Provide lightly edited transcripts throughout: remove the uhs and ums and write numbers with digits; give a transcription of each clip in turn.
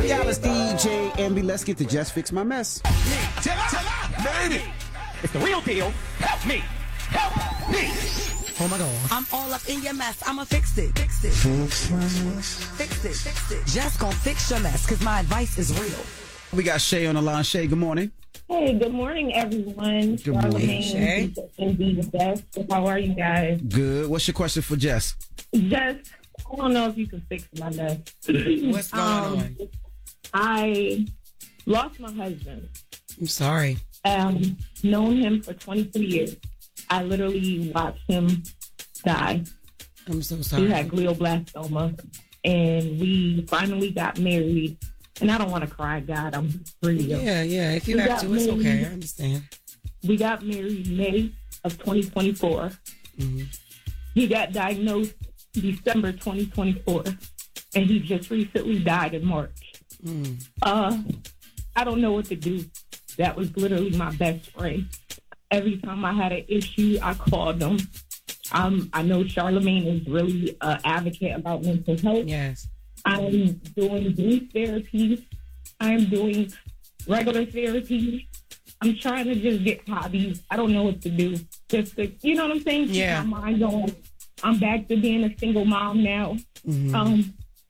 Y'all, it's DJ Envy. Let's get to Just Fix My Mess. Made it. It's the real deal. Help me. Help me. Oh my God. I'm all up in your mess. I'ma fix it. Fix it. Fix it. Fix it. Just gonna fix your mess, cause my advice is real. We got Shay on the line. Shay, good morning. Hey, good morning, everyone. Good morning, Shay. Indeed, the best. How are you guys? Good. What's your question for Jess? Just, I don't know if you can fix my mess. What's going on? I lost my husband. I'm sorry. Known him for 23 years. I literally watched him die. I'm so sorry. He had glioblastoma, and we finally got married. And I don't want to cry, God, I'm free. Yeah. If you have to, it's okay. I understand. We got married May of 2024. Mm-hmm. He got diagnosed December 2024, and he just recently died in March. I don't know what to do. That was literally my best friend. Every time I had an issue, I called him. I know Charlamagne is really an advocate about mental health. Yes. I'm doing grief therapy. I'm doing regular therapy. I'm trying to just get hobbies. I don't know what to do. Just to, you know what I'm saying? Keep my mind going. I'm back to being a single mom now. Mm-hmm.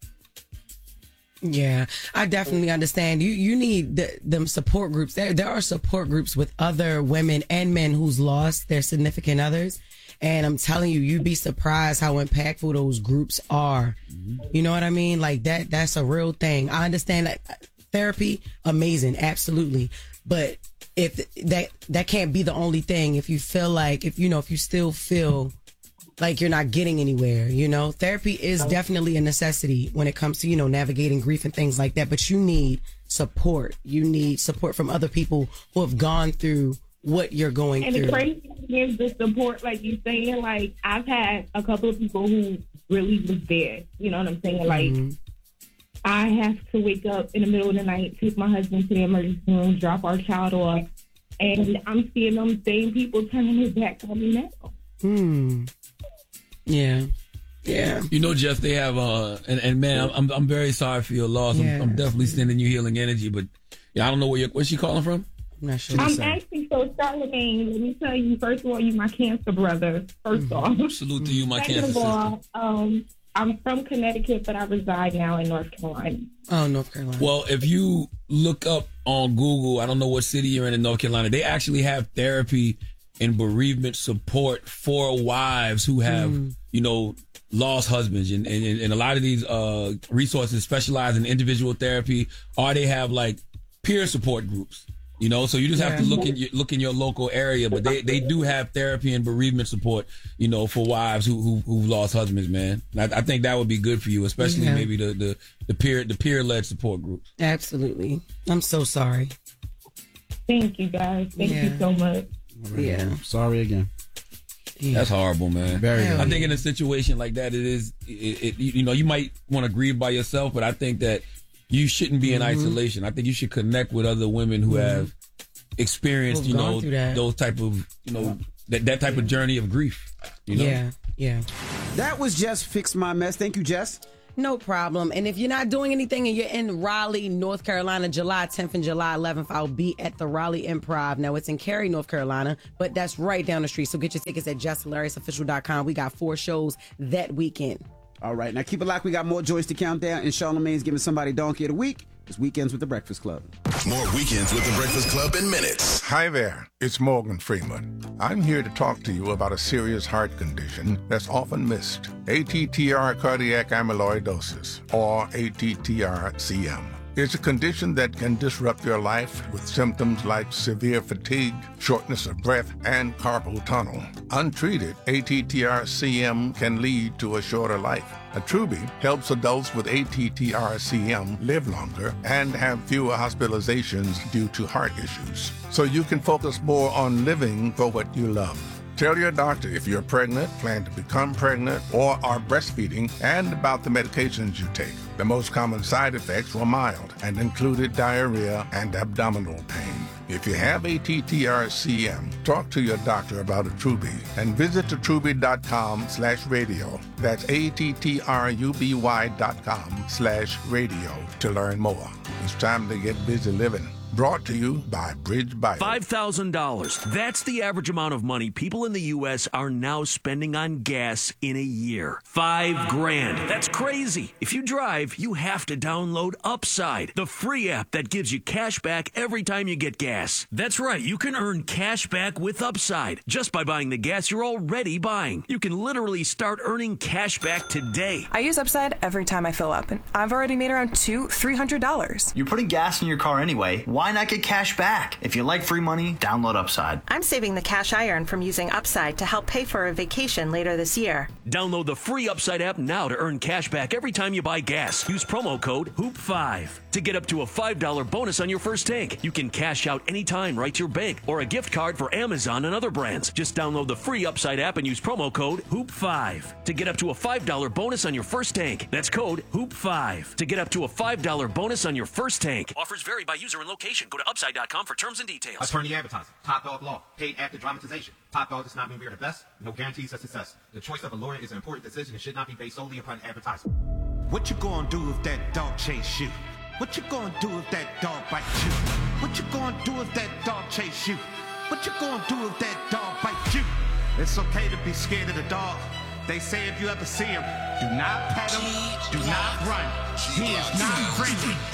Yeah, I definitely understand. You need them support groups. There are support groups with other women and men who's lost their significant others. And I'm telling you, you'd be surprised how impactful those groups are. You know what I mean? Like that's a real thing. I understand that therapy, amazing, absolutely. But if that can't be the only thing, if you feel like, if you still feel like you're not getting anywhere, therapy is definitely a necessity when it comes to, navigating grief and things like that. But you need support. You need support from other people who have gone through what you're going through. And the crazy thing is the support, like you're saying, like I've had a couple of people who really was there. You know what I'm saying? Like I have to wake up in the middle of the night, take my husband to the emergency room, drop our child off, and I'm seeing them same people turning their back on me now. Yeah. Jeff, they have and man, I'm very sorry for your loss. Yeah. I'm definitely sending you healing energy, but I don't know where's she calling from? I'm not sure. I'm actually so Charlamagne. Let me tell you, first of all, you my cancer brother. First off, Salute to you, my cancer second of sister. all, I'm from Connecticut, but I reside now in North Carolina. Oh, North Carolina. Well, if you look up on Google, I don't know what city you're in North Carolina, they actually have therapy and bereavement support for wives who have, lost husbands. And a lot of these resources specialize in individual therapy, or they have like peer support groups. So you just have to look in your local area, but they do have therapy and bereavement support, for wives who've lost husbands, man. I think that would be good for you, especially maybe the peer led support groups. Absolutely. I'm so sorry. Thank you, guys. Thank you so much. Yeah. Sorry again. Yeah. That's horrible, man. Very. I think in a situation like that, you might want to grieve by yourself, but I think that you shouldn't be in isolation. I think you should connect with other women who have experienced, those type of, that type of journey of grief. Yeah. That was Just Fix My Mess. Thank you, Jess. No problem. And if you're not doing anything and you're in Raleigh, North Carolina, July 10th and July 11th, I'll be at the Raleigh Improv. Now, it's in Cary, North Carolina, but that's right down the street. So get your tickets at JustHilariousMoreofficial.com. We got 4 shows that weekend. All right. Now, keep it locked. We got more joints to count down, and Charlamagne's giving somebody Donkey of the Week. It's Weekends with the Breakfast Club. More Weekends with the Breakfast Club in minutes. Hi there, it's Morgan Freeman. I'm here to talk to you about a serious heart condition that's often missed. ATTR cardiac amyloidosis, or ATTR-CM. It's a condition that can disrupt your life with symptoms like severe fatigue, shortness of breath, and carpal tunnel. Untreated, ATTR-CM can lead to a shorter life. Attruby helps adults with ATTR-CM live longer and have fewer hospitalizations due to heart issues. So you can focus more on living for what you love. Tell your doctor if you're pregnant, plan to become pregnant, or are breastfeeding, and about the medications you take. The most common side effects were mild and included diarrhea and abdominal pain. If you have ATTR-CM, talk to your doctor about Attruby and visit attruby.com/radio. That's ATTRUBY.com/radio to learn more. It's time to get busy living. Brought to you by Bridge Bio. $5,000. That's the average amount of money people in the U.S. are now spending on gas in a year. $5,000. That's crazy. If you drive, you have to download Upside, the free app that gives you cash back every time you get gas. That's right. You can earn cash back with Upside just by buying the gas you're already buying. You can literally start earning cash back today. I use Upside every time I fill up, and I've already made around $300. You're putting gas in your car anyway. Why not get cash back? If you like free money, download Upside. I'm saving the cash I earn from using Upside to help pay for a vacation later this year. Download the free Upside app now to earn cash back every time you buy gas. Use promo code HOOP5 to get up to a $5 bonus on your first tank. You can cash out anytime right to your bank or a gift card for Amazon and other brands. Just download the free Upside app and use promo code HOOP5 to get up to a $5 bonus on your first tank. That's code HOOP5 to get up to a $5 bonus on your first tank. Offers vary by user and location. Go to Upside.com for terms and details. Attorney advertising. Top Dog Law. Paid actor dramatization. Top Dog does not mean we are the best. No guarantees of success. The choice of a lawyer is an important decision and should not be based solely upon advertising. What you gonna do if that dog chase you? What you gonna do if that dog bite you? What you gonna do if that dog chase you? What you gonna do if that dog bite you? It's okay to be scared of the dog. They say if you ever see him, do not pet him, do not run. He is not friendly.